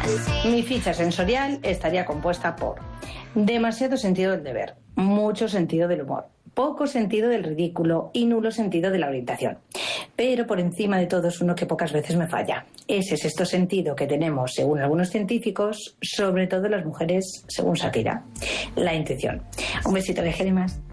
Mi ficha sensorial estaría compuesta por demasiado sentido del deber, mucho sentido del humor, poco sentido del ridículo y nulo sentido de la orientación. Pero por encima de todo es uno que pocas veces me falla. Ese sexto sentido que tenemos, según algunos científicos, sobre todo las mujeres, según Shakira, la intuición. Un besito de Gerimas.